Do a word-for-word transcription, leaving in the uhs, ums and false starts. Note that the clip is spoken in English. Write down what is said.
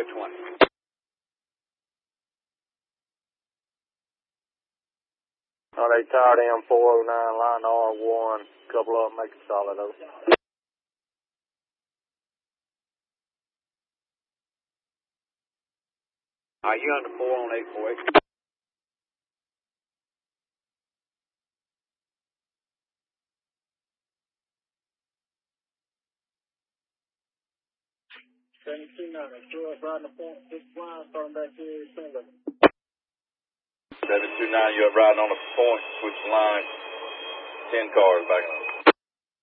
at twenty. Oh, they tired M four oh nine, line to R one. Couple of them make it solid over. Are you under four on eight four eight? seven two nine, two up riding the point six line, starting back here, single. seven two nine, you're up riding on the point, switch line. ten cars back in